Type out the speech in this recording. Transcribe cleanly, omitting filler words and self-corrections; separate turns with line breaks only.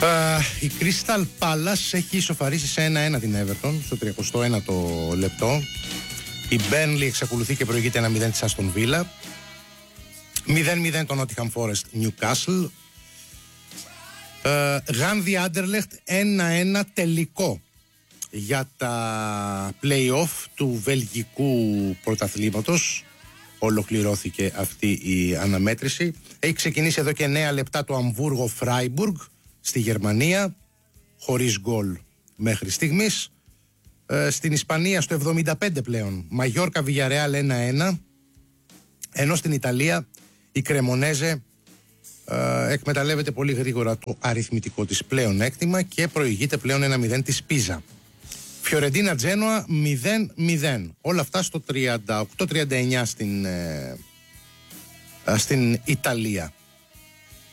Η Crystal Palace έχει ισοφαρίσει σε 1-1 την Everton στο 31ο λεπτό. Η Burnley εξακολουθεί και προηγείται 1-0 της Aston Villa. 0-0 το Nottingham Forest Newcastle. Γάνδη Άντερλεχτ 1-1 τελικό για τα play-off του βελγικού πρωταθλήματος. Ολοκληρώθηκε αυτή η αναμέτρηση. Έχει ξεκινήσει εδώ και 9 λεπτά το Αμβούργο Φράιμπουργκ στη Γερμανία, χωρίς γκολ μέχρι στιγμής. Στην Ισπανία στο 75 πλέον Μαγιόρκα Βιγιαρεάλ 1-1, ενώ στην Ιταλία η Κρεμονέζε εκμεταλλεύεται πολύ γρήγορα το αριθμητικό της πλέον έκτημα και προηγείται πλέον 1-0 της Πίζα. Φιωρεντίνα Τζένοα 0-0. Όλα αυτά στο 38-39 στην Ιταλία.